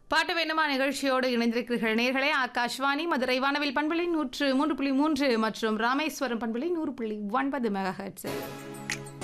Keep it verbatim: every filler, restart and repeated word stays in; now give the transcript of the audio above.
பாட்டு வேணுமா நிகழ்ச்சியோடு இணைந்திருக்கிறீர்கள் நேர்களே. ஆகாஷ்வாணி மதுரை வானவில் பண்பலை நூற்று மூன்று புள்ளி மூன்று மற்றும் ராமேஸ்வரம் பண்பலை நூறு புள்ளி ஒன்பது மெகா ஹெர்ட்ஸ்.